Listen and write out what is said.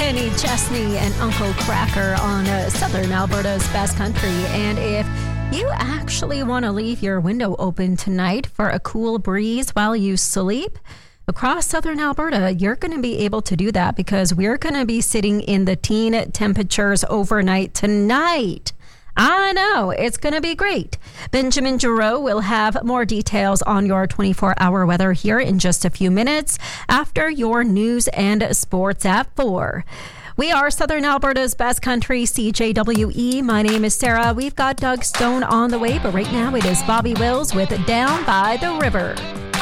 Kenny Chesney and Uncle Cracker on Southern Alberta's Best Country. And if you actually want to leave your window open tonight for a cool breeze while you sleep, across Southern Alberta, you're going to be able to do that because we're going to be sitting in the teen temperatures overnight tonight. I know, it's going to be great. Benjamin Giroux will have more details on your 24-hour weather here in just a few minutes after your news and sports at 4. We are Southern Alberta's Best Country, CJWE. My name is Sarah. We've got Doug Stone on the way, but right now it is Bobby Wills with Down by the River.